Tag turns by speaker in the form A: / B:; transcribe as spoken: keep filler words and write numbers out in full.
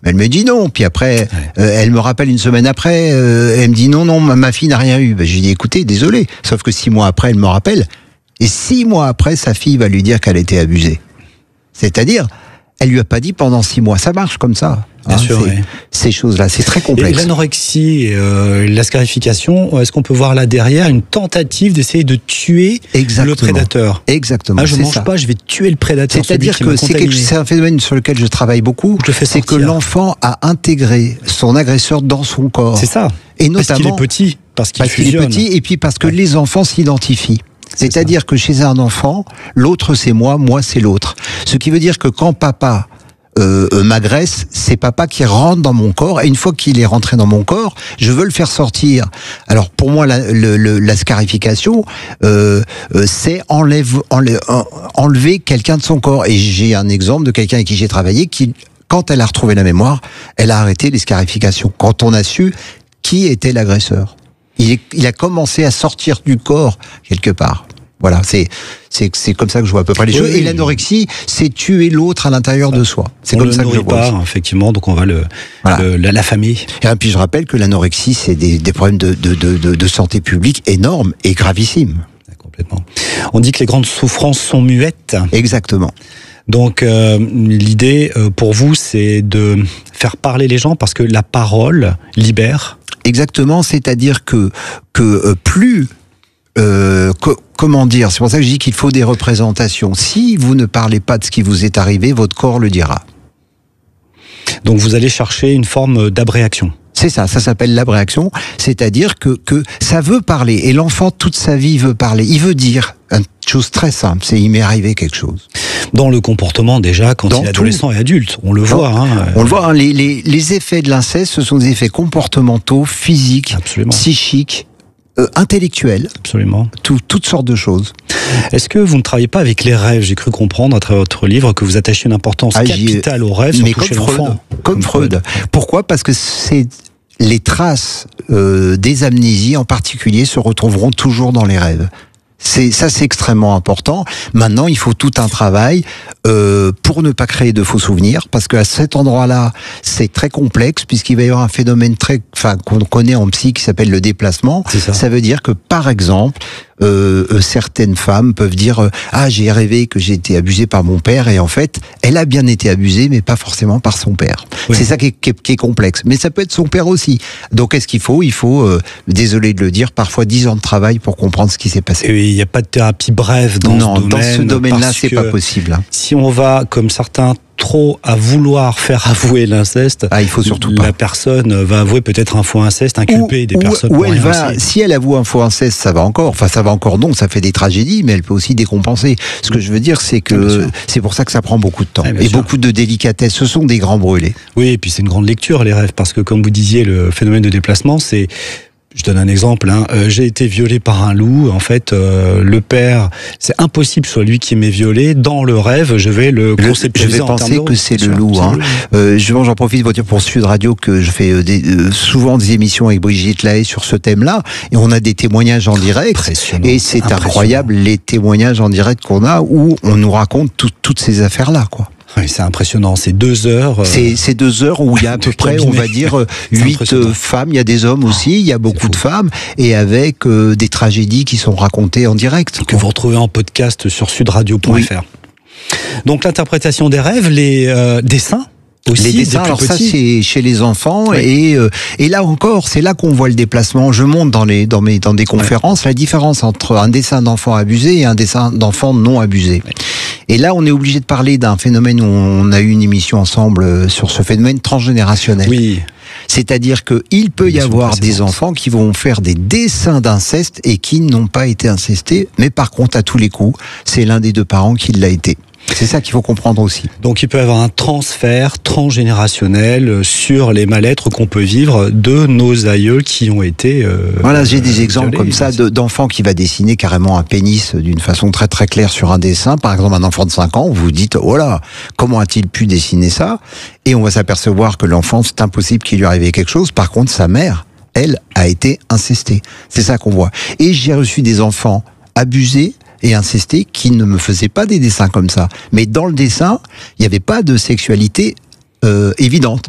A: Elle me dit non, puis après, ouais. euh, elle me rappelle une semaine après, euh, elle me dit non, non, ma, ma fille n'a rien eu. Ben, je lui dis écoutez, désolé, sauf que six mois après, elle me rappelle, et six mois après, sa fille va lui dire qu'elle a été abusée. C'est-à-dire, elle lui a pas dit pendant six mois. Ça marche comme ça.
B: Bien hein, sûr, oui.
A: Ces choses-là, c'est très complexe.
B: Et l'anorexie, euh, la scarification, est-ce qu'on peut voir là derrière une tentative d'essayer de tuer Exactement. le prédateur?
A: Exactement.
B: Ah, je mange ça. pas, je vais tuer le prédateur.
A: C'est-à-dire que c'est, quelque, c'est un phénomène sur lequel je travaille beaucoup. Je c'est sortir. que l'enfant a intégré son agresseur dans son corps.
B: C'est ça.
A: Et notamment
B: parce qu'il est petit, parce qu'il,
A: parce qu'il est petit, et puis parce que ouais. les enfants s'identifient. C'est C'est-à-dire ça. que chez un enfant, l'autre c'est moi, moi c'est l'autre. Ce qui veut dire que quand papa euh, euh, m'agresse, c'est papa qui rentre dans mon corps, et une fois qu'il est rentré dans mon corps, je veux le faire sortir. Alors pour moi, la, le, le, la scarification, euh, euh, c'est enlève, enlève, enlever quelqu'un de son corps. Et j'ai un exemple de quelqu'un avec qui j'ai travaillé qui, quand elle a retrouvé la mémoire, elle a arrêté les scarifications. Quand on a su qui était l'agresseur. Il, est, il a commencé à sortir du corps quelque part. Voilà, c'est c'est c'est comme ça que je vois à peu près les oui, choses. Et l'anorexie, c'est tuer l'autre à l'intérieur de soi. C'est
B: on
A: comme
B: le
A: ça que je vois.
B: Pas, effectivement, donc on va le,
A: voilà.
B: le la, la famille.
A: Et puis je rappelle que l'anorexie, c'est des, des problèmes de, de de de de santé publique énormes et gravissimes.
B: Complètement. On dit que les grandes souffrances sont muettes.
A: Exactement.
B: Donc euh, l'idée euh, pour vous, c'est de faire parler les gens parce que la parole libère.
A: Exactement, c'est-à-dire que que euh, plus euh, que, comment dire, c'est pour ça que je dis qu'il faut des représentations. Si vous ne parlez pas de ce qui vous est arrivé, votre corps le dira.
B: Donc vous allez chercher une forme d'abréaction.
A: C'est ça, ça s'appelle l'abréaction, c'est-à-dire que que ça veut parler, et l'enfant toute sa vie veut parler, il veut dire une chose très simple, c'est il m'est arrivé quelque chose.
B: Dans le comportement déjà, quand Dans il est adolescent tout. et adulte, on le voit. Hein.
A: On le voit, hein, les, les, les effets de l'inceste, ce sont des effets comportementaux, physiques, Absolument. psychiques, euh, intellectuels.
B: Absolument.
A: Tout, toutes sortes de choses.
B: Est-ce que vous ne travaillez pas avec les rêves? J'ai cru comprendre à travers votre livre que vous attachez une importance ah, capitale aux rêves, surtout chez l'enfant.
A: Comme, comme Freud. Freud. Pourquoi? Parce que c'est les traces euh, des amnésies en particulier se retrouveront toujours dans les rêves. C'est ça, c'est extrêmement important. Maintenant, il faut tout un travail euh, pour ne pas créer de faux souvenirs, parce qu'à cet endroit-là, c'est très complexe, puisqu'il va y avoir un phénomène très, enfin, qu'on connaît en psy qui s'appelle le déplacement. Ça. ça veut dire que, par exemple, euh, euh, certaines femmes peuvent dire euh, ah, j'ai rêvé que j'ai été abusée par mon père, et en fait, elle a bien été abusée, mais pas forcément par son père. Oui. C'est ça qui est, qui, est, qui est complexe. Mais ça peut être son père aussi. Donc, qu'est-ce qu'il faut Il faut, euh, désolé de le dire, parfois dix ans de travail pour comprendre ce qui s'est passé.
B: Et il n'y a pas de thérapie brève dans
A: non,
B: ce domaine.
A: dans ce domaine-là, c'est pas possible. Hein.
B: Si on va, comme certains, trop à vouloir faire avouer l'inceste,
A: ah, il faut surtout
B: la
A: pas.
B: personne va avouer peut-être un faux inceste, inculper ou, des
A: ou,
B: personnes.
A: Ou elle va, si elle avoue un faux inceste, ça va encore. Enfin, ça va encore. Non, ça fait des tragédies, mais elle peut aussi décompenser. Ce que je veux dire, c'est que ah, c'est pour ça que ça prend beaucoup de temps ah, et sûr. beaucoup de délicatesse. Ce sont des grands brûlés.
B: Oui, et puis c'est une grande lecture les rêves, parce que comme vous disiez, le phénomène de déplacement, c'est Je donne un exemple. Hein. Euh, j'ai été violé par un loup. En fait, euh, le père, c'est impossible soit lui qui m'ait violé. Dans le rêve, je vais le conceptualiser.
A: Je vais
B: en
A: penser que c'est le loup. Hein. Euh, j'en profite pour dire pour Sud Radio que je fais des, euh, souvent des émissions avec Brigitte Lahaye sur ce thème-là, et on a des témoignages en direct. Et c'est incroyable les témoignages en direct qu'on a où on nous raconte tout, toutes ces affaires-là, quoi.
B: Oui, c'est impressionnant. C'est deux heures. Euh...
A: C'est, c'est deux heures où il y a à peu près, on va dire, huit femmes. Il y a des hommes aussi. Il y a beaucoup de femmes, et avec euh, des tragédies qui sont racontées en direct.
B: Que vous retrouvez en podcast sur sud radio point f r. Oui. Donc l'interprétation des rêves, les euh, dessins. Aussi,
A: les dessins, alors ça c'est chez les enfants,
B: oui.
A: et euh, et là encore c'est là qu'on voit le déplacement. Je montre dans les dans mes dans des conférences oui. la différence entre un dessin d'enfant abusé et un dessin d'enfant non abusé. Oui. Et là on est obligé de parler d'un phénomène où on a eu une émission ensemble sur ce phénomène transgénérationnel.
B: Oui.
A: C'est-à-dire que il peut y avoir des enfants qui vont faire des dessins d'inceste et qui n'ont pas été incestés, mais par contre à tous les coups c'est l'un des deux parents qui l'a été. C'est ça qu'il faut comprendre aussi.
B: Donc il peut y avoir un transfert transgénérationnel sur les mal-être qu'on peut vivre de nos aïeux qui ont été... Euh,
A: voilà, j'ai des exemples
B: violés,
A: comme ça de, d'enfants qui va dessiner carrément un pénis d'une façon très très claire sur un dessin. Par exemple, un enfant de cinq ans, vous vous dites, oh là, comment a-t-il pu dessiner ça? Et on va s'apercevoir que l'enfant, c'est impossible qu'il lui arrive quelque chose. Par contre, sa mère, elle, a été incestée. C'est ça qu'on voit. Et j'ai reçu des enfants abusés et incestés qui ne me faisaient pas des dessins comme ça. Mais dans le dessin, il n'y avait pas de sexualité euh, évidente.